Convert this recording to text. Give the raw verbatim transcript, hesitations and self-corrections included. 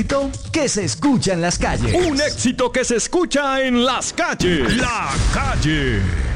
que se escucha en las calles. Un éxito que se escucha en las calles. La Calle.